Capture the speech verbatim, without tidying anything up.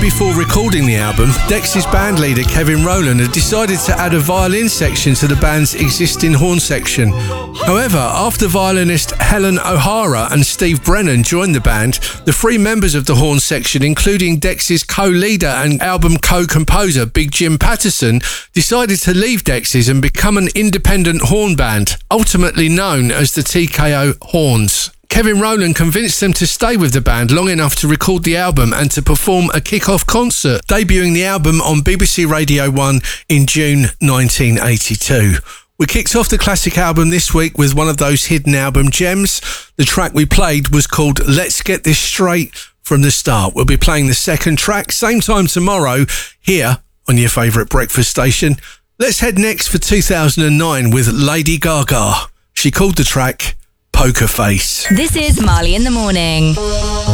before recording the album, Dexys band leader Kevin Rowland had decided to add a violin section to the band's existing horn section. However, after violinist Helen O'Hara and Steve Brennan joined the band, the three members of the horn section, including Dexys co-leader and album co-composer Big Jim Patterson, decided to leave Dexys and become an independent horn band, ultimately known as the T K O Horns. Kevin Rowland convinced them to stay with the band long enough to record the album and to perform a kick-off concert, debuting the album on B B C Radio one in June nineteen eighty-two. We kicked off the classic album this week with one of those hidden album gems. The track we played was called Let's Get This Straight from the Start. We'll be playing the second track, same time tomorrow, here on your favourite breakfast station. Let's head next for two thousand nine with Lady Gaga. She called the track Poker Face. This is Marley in the Morning.